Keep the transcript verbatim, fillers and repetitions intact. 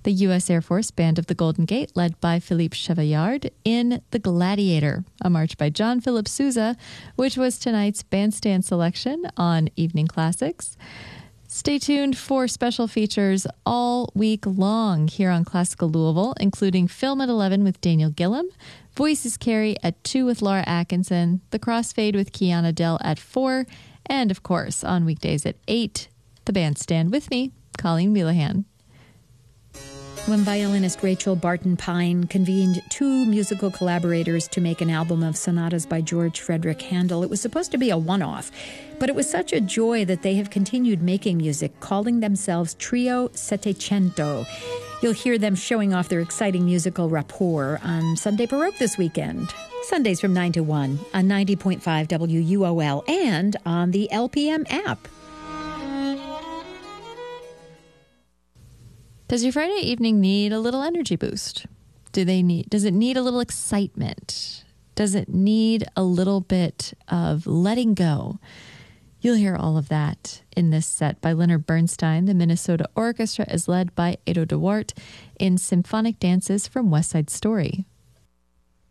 The U S Air Force Band of the Golden Gate, led by Philippe Chevillard, in The Gladiator, a march by John Philip Sousa, which was tonight's bandstand selection on Evening Classics. Stay tuned for special features all week long here on Classical Louisville, including Film at eleven with Daniel Gillum, Voices Carry at two with Laura Atkinson, The Crossfade with Kiana Dell at four, and, of course, on weekdays at eight, The Bandstand with me, Colleen Wheelahan. When violinist Rachel Barton Pine convened two musical collaborators to make an album of sonatas by George Frederick Handel, it was supposed to be a one-off, but it was such a joy that they have continued making music, calling themselves Trio Settecento. You'll hear them showing off their exciting musical rapport on Sunday Baroque this weekend. Sundays from nine to one on ninety point five W U O L and on the L P M app. Does your Friday evening need a little energy boost? Do they need, does it need a little excitement? Does it need a little bit of letting go? You'll hear all of that in this set by Leonard Bernstein. The Minnesota Orchestra is led by Edo Duarte in Symphonic Dances from West Side Story.